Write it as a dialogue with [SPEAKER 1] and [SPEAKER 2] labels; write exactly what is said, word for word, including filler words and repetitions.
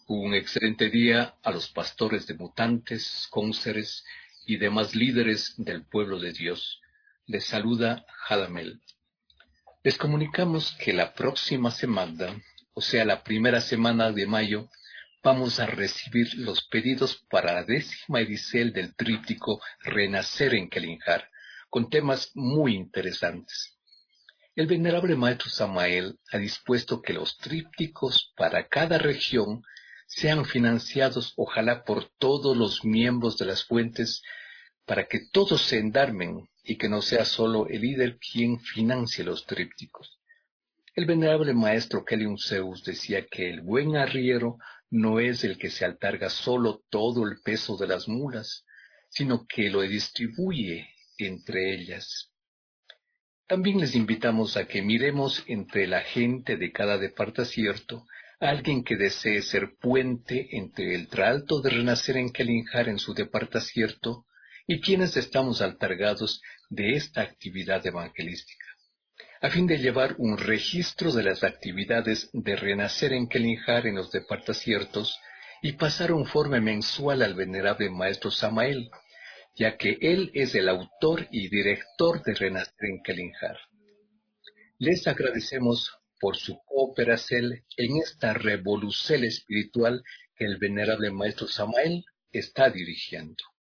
[SPEAKER 1] Un excelente día a los pastores de mutantes, cónceres y demás líderes del pueblo de Dios. Les saluda Jadamel. Les comunicamos que la próxima semana, o sea la primera semana de mayo, vamos a recibir los pedidos para la décima edición del tríptico Renacer en Kelinjar, con temas muy interesantes. El venerable maestro Samael ha dispuesto que los trípticos para cada región sean financiados ojalá por todos los miembros de las fuentes para que todos se endarmen y que no sea solo el líder quien financie los trípticos. El venerable maestro Kelium Zeus decía que el buen arriero no es el que se altarga solo todo el peso de las mulas, sino que lo distribuye entre ellas. También les invitamos a que miremos entre la gente de cada departacierto a alguien que desee ser puente entre el tralto de Renacer en Kelinjar en su departacierto y quienes estamos altargados de esta actividad evangelística, a fin de llevar un registro de las actividades de Renacer en Kelinjar en los departaciertos y pasar un informe mensual al venerable maestro Samael, ya que él es el autor y director de Renacer en Kelinjar. Les agradecemos por su cooperación en esta revolución espiritual que el venerable maestro Samael está dirigiendo.